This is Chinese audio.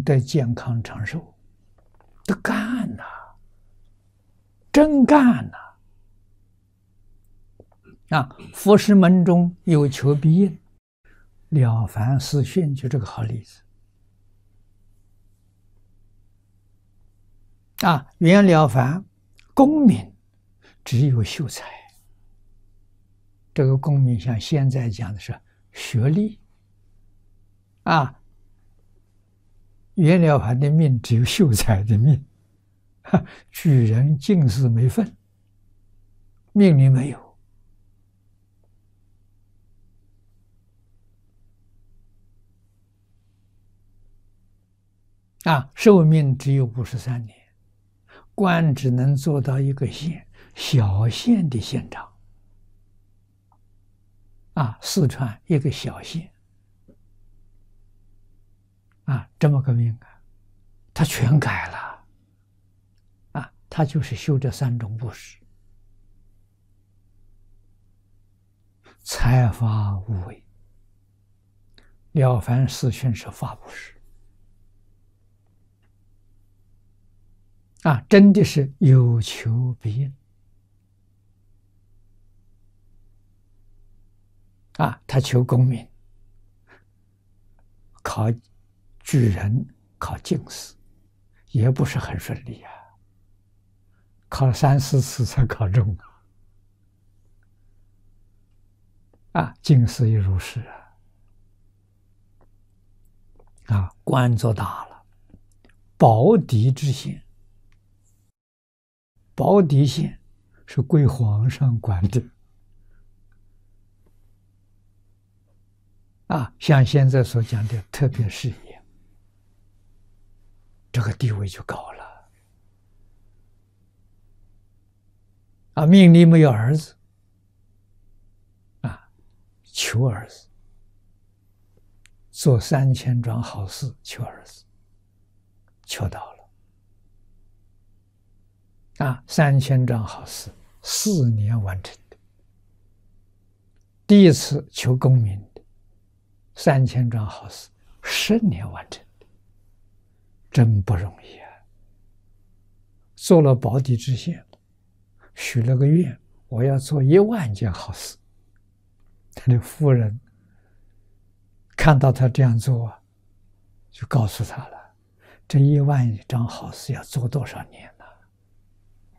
得健康长寿，都干呐，真干呐！佛师门中有求必应，了凡四训就这个好例子。袁了凡功名只有秀才，这个功名像现在讲的是学历袁了凡的命只有秀才的命，举人进士没份，命里没有。寿命只有53年，官只能做到一个县，小县的县长。四川一个小县，这么个命他全改了，他就是修这3种布施：财法无为。了凡四训是法布施。真的是有求必应。他求功名，考举人，考进士，也不是很顺利考了3、4次才考中进士也如是官做大了，保底知县。保底县是归皇上管的像现在所讲的特别事业，这个地位就高了命里没有儿子求儿子，做3000桩好事求儿子，求到了3000桩好事4年完成的。第一次求功名的3000桩好事10年完成的，真不容易做了保底知县，许了个愿，我要做10000件好事。他的夫人看到他这样做就告诉他了，这10000桩好事要做多少年？